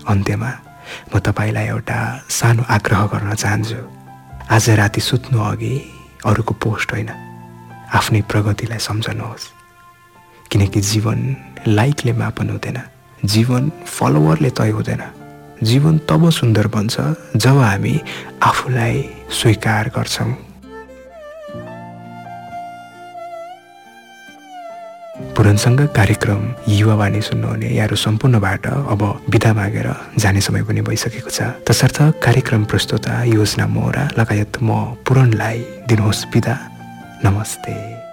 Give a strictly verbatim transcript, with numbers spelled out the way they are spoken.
अन्त्यमा म तपाईँलाई एउटा सानो आग्रह गर्न चाहन्छु। आज राति सुत्नु अघि अरूको पोस्ट होइन, आफ्नै प्रगतिलाई सम्झनुहोस्। किनकि जीवन लाइकले मापन हुँदैन, जीवन फलोवरले तय हुँदैन। जीवन तब सुन्दर बन्छ जब हामी आफूलाई स्वीकार गर्छौँ। पुरनसँग कार्यक्रम युवावाणी सुन्नुहुने यारो सम्पूर्णबाट अब बिदा मागेर जाने समय पनि भइसकेको छ। तसर्थ कार्यक्रम प्रस्तुता योजना मोहरा लगायत म पुरनलाई दिनुहोस् बिदा। नमस्ते।